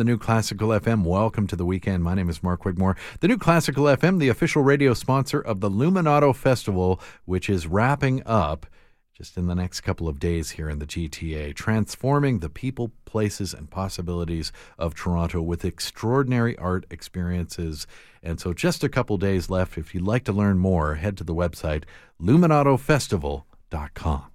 the New Classical FM. Welcome to the weekend. My name is Mark Wigmore. The New Classical FM, the official radio sponsor of the Luminato Festival, which is wrapping up just in the next couple of days here in the GTA, transforming the people, places, and possibilities of Toronto with extraordinary art experiences. And so just a couple days left. If you'd like to learn more, head to the website luminatofestival.com.